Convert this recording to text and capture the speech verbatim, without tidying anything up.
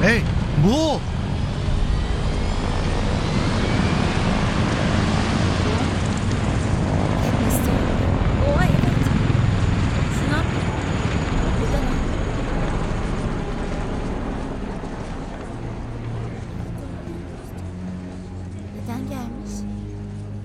Hey, bu o. Nasıl? Oha evet. Şuna bak. Burada ne? Neden gelmiş?